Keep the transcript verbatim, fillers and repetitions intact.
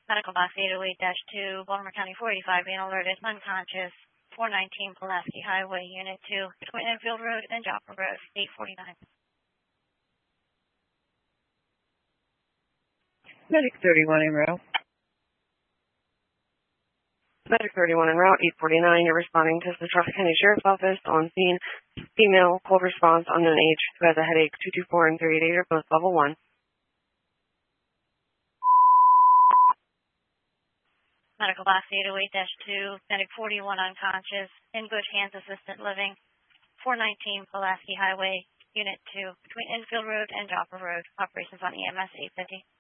Medical box eight oh eight dash two, Baltimore County four eighty-five, being alerted, unconscious, four nineteen Pulaski Highway, Unit two, between Enfield Road and Joppa Road, eight forty-nine. Medic thirty-one en route. Medic thirty-one en route, eight forty-nine. You're responding to the Trust County Sheriff's Office on scene. Female, cold response, unknown age, who has a headache, two two four and three eighty-eight are both level one. Medical box eight oh eight dash two, Medic forty-one unconscious, in good hands, assistant living, four nineteen Pulaski Highway, Unit two, between Enfield Road and Joppa Road. Operations on E M S eight fifty.